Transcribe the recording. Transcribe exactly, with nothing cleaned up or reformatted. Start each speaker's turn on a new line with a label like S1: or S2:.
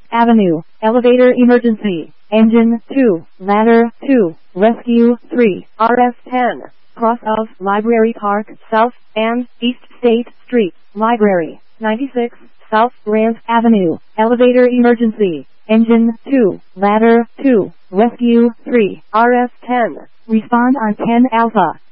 S1: Avenue, elevator emergency, engine two, ladder two, rescue three, R S ten, cross of Library Park South and East State Street, Library, ninety-six, South Grant Avenue, elevator emergency, engine two, ladder two, rescue three, R S ten, respond on ten Alpha.